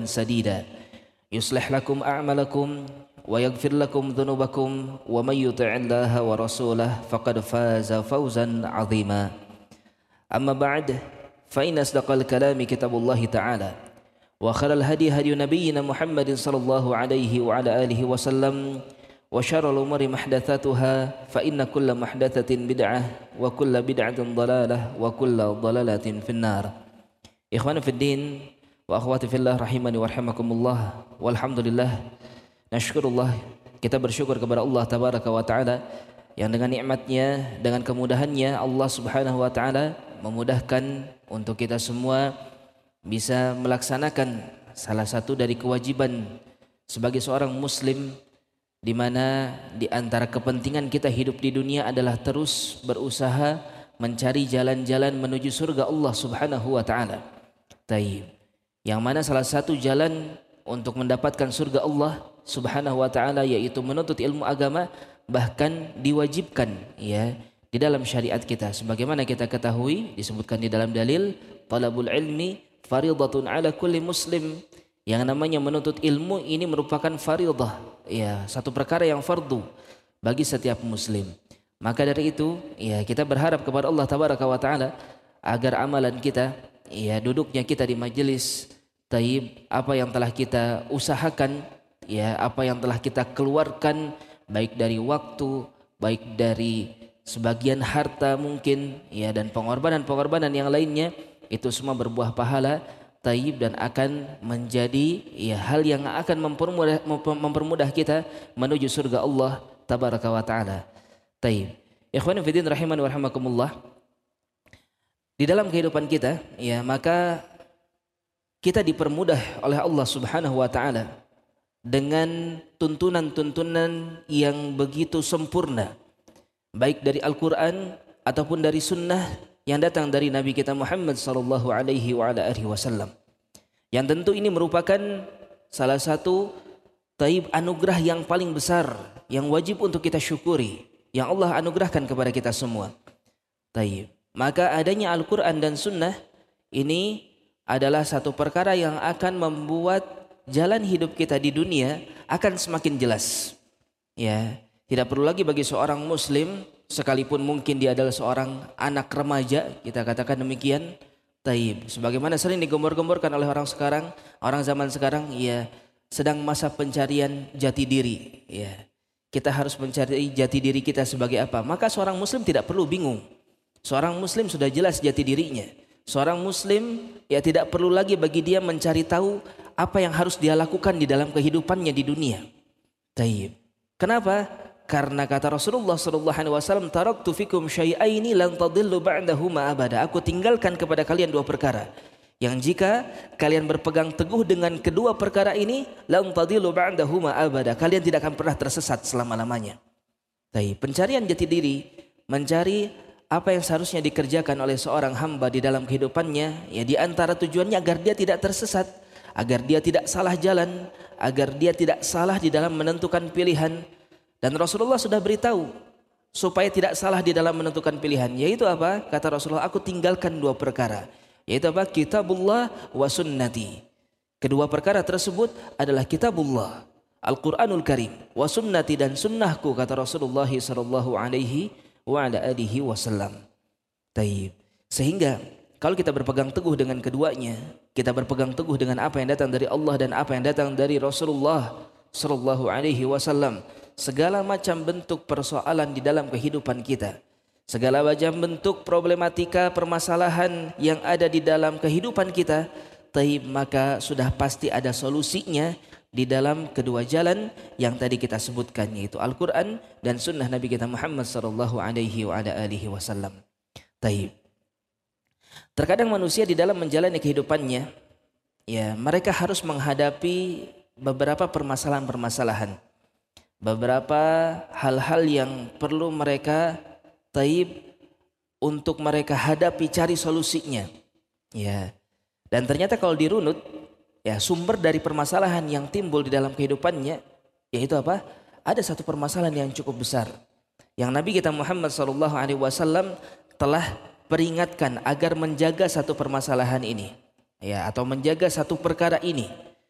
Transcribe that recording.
سديدا يصلح لكم أعمالكم ويغفر لكم ذنوبكم ومن يطع الله ورسوله فقد فاز فوزا عظيما أما بعد فإن أصدق الكلام كتاب الله تعالى وخير الهدي هدي نبينا محمد صلى الله عليه وعلى آله وسلم وشر الأمور محدثاتها فإن كل محدثة بدعة وكل بدعة ضلالة وكل ضلالة في النار. إخواني في الدين وأخواتي في الله rahimani wa rahimakumullah. Walhamdulillah, nasyukurullah, kita bersyukur kepada Allah tabaraka wa taala yang dengan nikmatnya, dengan kemudahannya Allah subhanahu wa taala memudahkan untuk kita semua bisa melaksanakan salah satu dari kewajiban sebagai seorang muslim, di mana di antara kepentingan kita hidup di dunia adalah terus berusaha mencari jalan-jalan menuju surga Allah Subhanahu wa taala. Taib. Yang mana salah satu jalan untuk mendapatkan surga Allah Subhanahu wa taala yaitu menuntut ilmu agama, bahkan diwajibkan ya di dalam syariat kita. Sebagaimana kita ketahui disebutkan di dalam dalil, talabul ilmi faridatun ala kulli muslim. Yang namanya menuntut ilmu ini merupakan faridah, ya, satu perkara yang fardu bagi setiap muslim. Maka dari itu, ya, kita berharap kepada Allah tabaraka wa taala agar amalan kita, ya, duduknya kita di majelis taib, apa yang telah kita usahakan, ya, apa yang telah kita keluarkan baik dari waktu, baik dari sebagian harta mungkin, ya, dan pengorbanan-pengorbanan yang lainnya, itu semua berbuah pahala taib dan akan menjadi, ya, hal yang akan mempermudah kita menuju surga Allah tabaraka wa taala. Taib. Ikhwani fillah rahimani wa rahimakumullah. Di dalam kehidupan kita, ya, maka kita dipermudah oleh Allah Subhanahu wa taala dengan tuntunan-tuntunan yang begitu sempurna, baik dari Al-Qur'an ataupun dari sunnah yang datang dari Nabi kita Muhammad sallallahu alaihi wa ala alihi wasallam. Yang tentu ini merupakan salah satu taib anugerah yang paling besar yang wajib untuk kita syukuri, yang Allah anugerahkan kepada kita semua. Taib. Maka adanya Al-Qur'an dan sunnah ini adalah satu perkara yang akan membuat jalan hidup kita di dunia akan semakin jelas. Ya, tidak perlu lagi bagi seorang muslim, sekalipun mungkin dia adalah seorang anak remaja, kita katakan demikian, taib. Sebagaimana sering digembor-gemborkan oleh orang sekarang, orang zaman sekarang, ya, sedang masa pencarian jati diri. Ya, kita harus mencari jati diri kita sebagai apa. Maka seorang muslim tidak perlu bingung. Seorang muslim sudah jelas jati dirinya. Seorang muslim, ya, tidak perlu lagi bagi dia mencari tahu apa yang harus dia lakukan di dalam kehidupannya di dunia. Taib. Kenapa? Karena kata Rasulullah sallallahu alaihi wasallam, taraktu fikum syai'aini lan tadillu ba'dahuma abada. Aku tinggalkan kepada kalian dua perkara yang jika kalian berpegang teguh dengan kedua perkara ini, lan tadillu ba'dahuma abada, kalian tidak akan pernah tersesat selama-lamanya. Baik, pencarian jati diri, mencari apa yang seharusnya dikerjakan oleh seorang hamba di dalam kehidupannya, ya, di antara tujuannya agar dia tidak tersesat, agar dia tidak salah jalan, agar dia tidak salah di dalam menentukan pilihan. Dan Rasulullah sudah beritahu supaya tidak salah di dalam menentukan pilihan, yaitu apa? Kata Rasulullah, aku tinggalkan dua perkara, yaitu apa? Kitabullah wa sunnati. Kedua perkara tersebut adalah kitabullah, Al-Quranul Karim, wa sunnati, dan sunnahku, kata Rasulullah sallallahu alaihi wa ala alihi wasallam. Taib. Sehingga kalau kita berpegang teguh dengan keduanya, kita berpegang teguh dengan apa yang datang dari Allah dan apa yang datang dari Rasulullah sallallahu alaihi wasallam, segala macam bentuk persoalan di dalam kehidupan kita, segala macam bentuk problematika permasalahan yang ada di dalam kehidupan kita, taib, maka sudah pasti ada solusinya di dalam kedua jalan yang tadi kita sebutkan, yaitu Al-Quran dan sunnah Nabi kita Muhammad sallallahu alaihi wa ala alihi wasallam. Taib. Terkadang manusia di dalam menjalani kehidupannya, ya, mereka harus menghadapi beberapa permasalahan-permasalahan, beberapa hal-hal yang perlu mereka taib untuk mereka hadapi, cari solusinya. Ya. Dan ternyata kalau dirunut, ya, sumber dari permasalahan yang timbul di dalam kehidupannya, yaitu apa? Ada satu permasalahan yang cukup besar yang Nabi kita Muhammad SAW telah peringatkan agar menjaga satu permasalahan ini, ya, atau menjaga satu perkara ini.